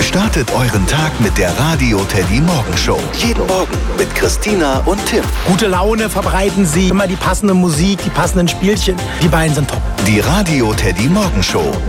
Startet euren Tag mit der Radio Teddy Morgen Show. Jeden Morgen mit Christina und Tim. Gute Laune verbreiten sie, immer die passende Musik, die passenden Spielchen. Die beiden sind top. Die Radio Teddy Morgen Show.